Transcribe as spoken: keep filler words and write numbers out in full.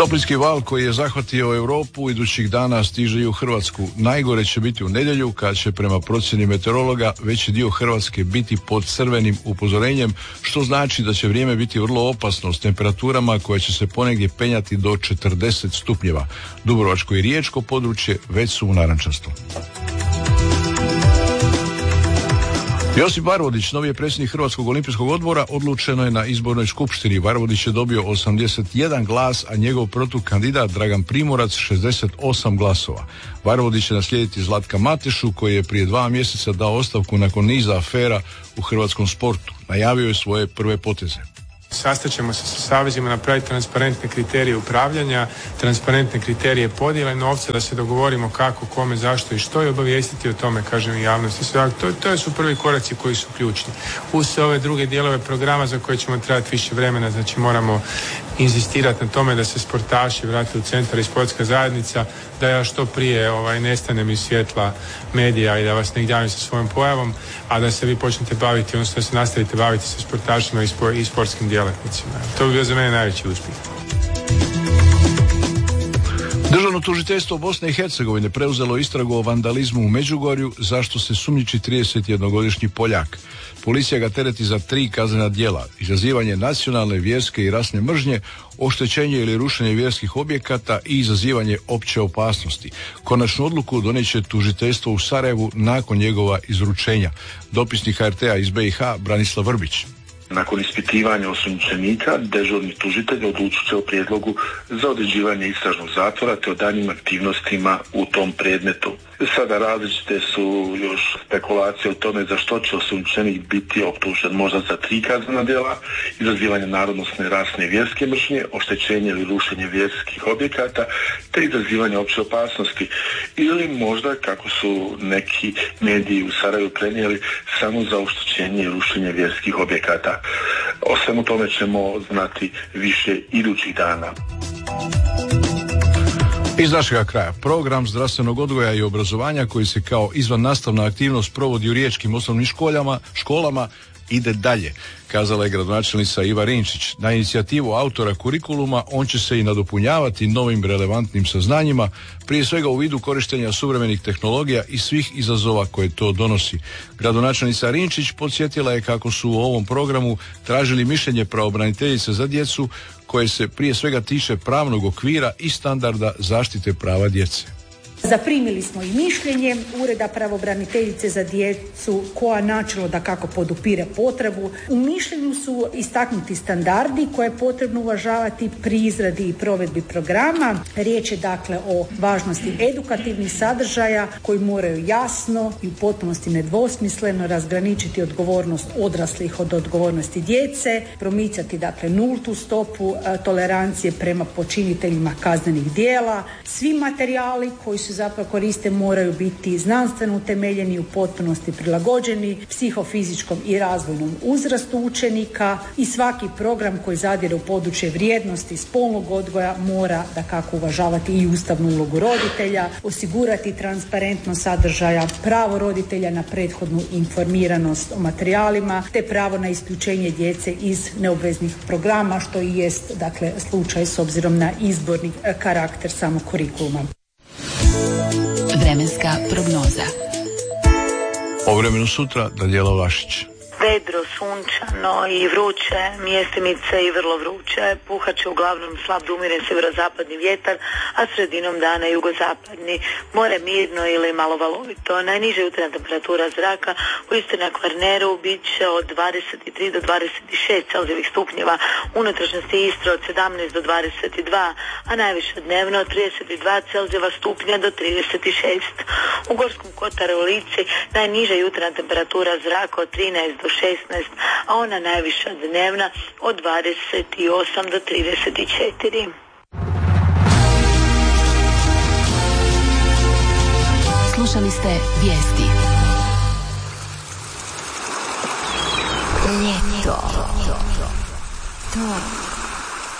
Toplinski val koji je zahvatio Europu idućih dana stiže i u Hrvatsku. Najgore će biti u nedjelju kad će prema procjeni meteorologa veći dio Hrvatske biti pod crvenim upozorenjem, što znači da će vrijeme biti vrlo opasno s temperaturama koje će se ponegdje penjati do četrdeset stupnjeva. Dubrovačko i riječko područje već su u narančastom. Josip Varvodić, novi je predsjednik Hrvatskog olimpijskog odbora, odlučeno je na izbornoj skupštini. Varvodić je dobio osamdeset jedan glas, a njegov protukandidat Dragan Primorac šezdeset osam glasova. Varvodić će naslijediti Zlatka Matešu, koji je prije dva mjeseca dao ostavku nakon niza afera u hrvatskom sportu. Najavio je svoje prve poteze. Sastaćemo se sa savezima, napraviti transparentne kriterije upravljanja, transparentne kriterije podjele novca, da se dogovorimo kako, kome, zašto i što, i obavijestiti o tome, kažem, i javnosti. Sve, to, to su prvi koraci koji su ključni. Uz sve ove druge dijelove programa za koje ćemo trebati više vremena, znači moramo inzistirati na tome da se sportaši vrate u centar i sportska zajednica, da ja što prije ovaj, nestanem iz svjetla medija i da vas ne gnjavim sa svojom pojavom, a da se vi počnete baviti, odnosno da se nastavite baviti sa sportašima i, spor, i sportskim djelatnicima. To bi bio za mene najveći uspjeh. Državno tužiteljstvo Bosne i Hercegovine preuzelo istragu o vandalizmu u Međugorju, zašto se sumnjiči tridesetjednogodišnji Poljak. Policija ga tereti za tri kaznena djela: izazivanje nacionalne, vjerske i rasne mržnje, oštećenje ili rušenje vjerskih objekata i izazivanje opće opasnosti. Konačnu odluku donijet će tužiteljstvo u Sarajevu nakon njegova izručenja. Dopisnik H R T-a iz B i H Branislav Vrbić. Nakon ispitivanja osumnjičenika, dežurni tužitelj odlučit će o prijedlogu za određivanje istražnog zatvora te o daljnjim aktivnostima u tom predmetu. Sada različite su još spekulacije o tome za što će osumnjičenik biti optužen, možda za tri kaznena djela: izazivanje narodnosne, rasne i vjerske mržnje, oštećenje ili rušenje vjerskih objekata te izazivanje opće opasnosti, ili možda, kako su neki mediji u Sarajevu prenijeli, samo za oštećenje i rušenje vjerskih objekata. O svemu tome ćemo znati više idućih dana. Iz našega kraja, program zdravstvenog odgoja i obrazovanja koji se kao izvannastavna aktivnost provodi u riječkim osnovnim školama, školama ide dalje, kazala je gradonačelnica Iva Rinčić. Na inicijativu autora kurikuluma on će se i nadopunjavati novim relevantnim saznanjima, prije svega u vidu korištenja suvremenih tehnologija i svih izazova koje to donosi. Gradonačelnica Rinčić podsjetila je kako su u ovom programu tražili mišljenje pravobraniteljice za djecu, koje se prije svega tiče pravnog okvira i standarda zaštite prava djece. Zaprimili smo i mišljenje Ureda pravobraniteljice za djecu, koja načelo da kako podupire potrebu. U mišljenju su istaknuti standardi koje je potrebno uvažavati pri izradi i provedbi programa. Riječ je dakle o važnosti edukativnih sadržaja koji moraju jasno i u potpunosti nedvosmisleno razgraničiti odgovornost odraslih od odgovornosti djece, promicati dakle nultu stopu tolerancije prema počiniteljima kaznenih djela. Svi materijali koji su zapravo koriste moraju biti znanstveno utemeljeni, u potpunosti prilagođeni psihofizičkom i razvojnom uzrastu učenika, i svaki program koji zadire u područje vrijednosti spolnog odgoja mora dakako uvažavati i ustavnu ulogu roditelja, osigurati transparentnost sadržaja, pravo roditelja na prethodnu informiranost o materijalima te pravo na isključenje djece iz neobveznih programa, što i jest dakle slučaj s obzirom na izborni karakter samog kurikuluma. Vremenska prognoza. O vremenu sutra Danijela Vlašić. Vedro, sunčano i vruće, mjestimice i vrlo vruće. Puhat će uglavnom slab do umjeren sjeverozapadni vjetar, a sredinom dana jugozapadni. More mirno ili malo valovito. Najniža jutarnja temperatura zraka u Istri na Kvarneru bit će od dvadeset tri do dvadeset šest celzijevih stupnjeva, unutrašnjosti Istre od sedamnaest do dvadeset dva, a najviše dnevno od trideset dva celzijeva stupnja do trideset šest. U Gorskom Kotaru u Lici najniža jutarnja temperatura zraka od trinaest do šesnaest, a ona najviša dnevna od dvadeset osam do trideset četiri. Slušali ste vijesti. Ljeto. To